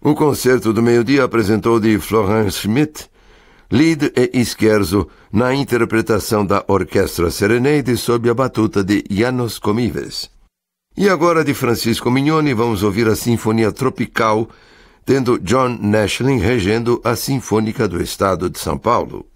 O concerto do meio-dia apresentou de Florence Schmidt, Lied e Scherzo, na interpretação da Orquestra Serenade sob a batuta de János Komives. E agora de Francisco Mignoni vamos ouvir a Sinfonia Tropical, tendo John Nashling regendo a Sinfônica do Estado de São Paulo.